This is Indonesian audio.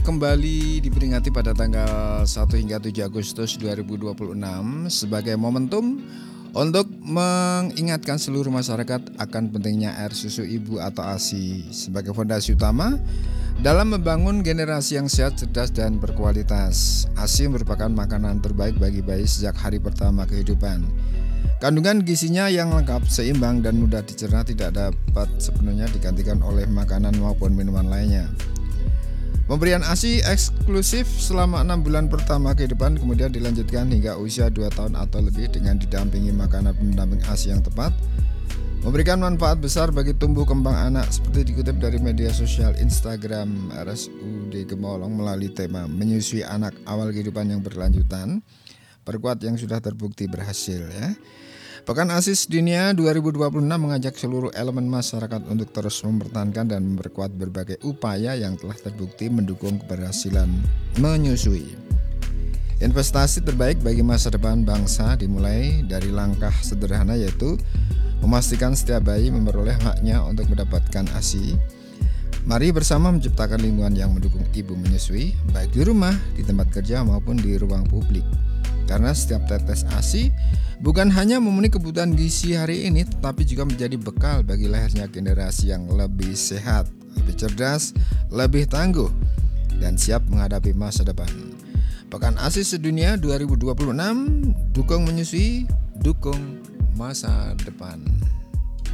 kembali diperingati pada tanggal 1 hingga 7 Agustus 2026 sebagai momentum untuk mengingatkan seluruh masyarakat akan pentingnya air susu ibu atau ASI sebagai fondasi utama dalam membangun generasi yang sehat, cerdas, dan berkualitas. ASI merupakan makanan terbaik bagi bayi sejak hari pertama kehidupan. Kandungan gizinya yang lengkap, seimbang, dan mudah dicerna tidak dapat sepenuhnya digantikan oleh makanan maupun minuman lainnya. Pemberian ASI eksklusif selama 6 bulan pertama kehidupan, kemudian dilanjutkan hingga usia 2 tahun atau lebih dengan didampingi makanan pendamping ASI yang tepat, memberikan manfaat besar bagi tumbuh kembang anak seperti dikutip dari media sosial Instagram RSUD Gemolong melalui tema menyusui anak awal kehidupan yang berlanjutan, perkuat yang sudah terbukti berhasil ya. Pekan ASI Dunia 2026 mengajak seluruh elemen masyarakat untuk terus mempertahankan dan memperkuat berbagai upaya yang telah terbukti mendukung keberhasilan menyusui. Investasi terbaik bagi masa depan bangsa dimulai dari langkah sederhana, yaitu memastikan setiap bayi memperoleh haknya untuk mendapatkan ASI. Mari bersama menciptakan lingkungan yang mendukung ibu menyusui, baik di rumah, di tempat kerja, maupun di ruang publik. Karena setiap tetes ASI bukan hanya memenuhi kebutuhan gizi hari ini, tetapi juga menjadi bekal bagi lahirnya generasi yang lebih sehat, lebih cerdas, lebih tangguh, dan siap menghadapi masa depan. Pekan ASI Sedunia 2026, dukung menyusui, dukung masa depan.